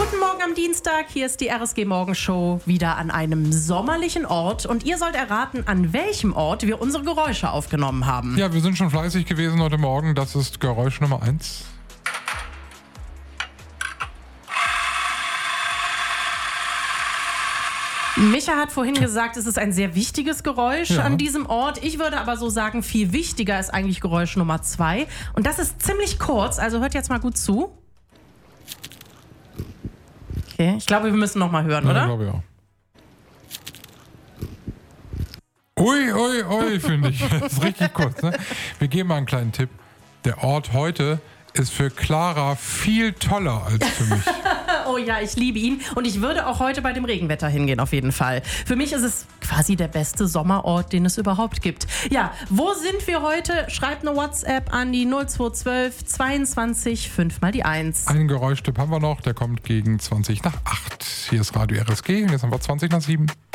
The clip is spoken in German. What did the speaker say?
Guten Morgen am Dienstag, hier ist die RSG Morgenshow wieder an einem sommerlichen Ort und ihr sollt erraten, an welchem Ort wir unsere Geräusche aufgenommen haben. Ja, wir sind schon fleißig gewesen heute Morgen, das ist Geräusch Nummer 1. Micha hat vorhin gesagt, es ist ein sehr wichtiges Geräusch an diesem Ort. Ich würde aber so sagen, viel wichtiger ist eigentlich Geräusch Nummer 2 und das ist ziemlich kurz, also hört jetzt mal gut zu. Okay, ich glaube, wir müssen noch mal hören, oder? Ja, ich glaube ja. Ui, ui, ui, finde ich. Das ist richtig kurz, ne? Wir geben mal einen kleinen Tipp. Der Ort heute ist für Clara viel toller als für mich. Oh ja, ich liebe ihn und ich würde auch heute bei dem Regenwetter hingehen, auf jeden Fall. Für mich ist es quasi der beste Sommerort, den es überhaupt gibt. Ja, wo sind wir heute? Schreibt eine WhatsApp an die 0212 22 5 mal die 1. Einen Geräuschtipp haben wir noch, der kommt gegen 20 nach 8. Hier ist Radio RSG und jetzt haben wir 20 nach 7.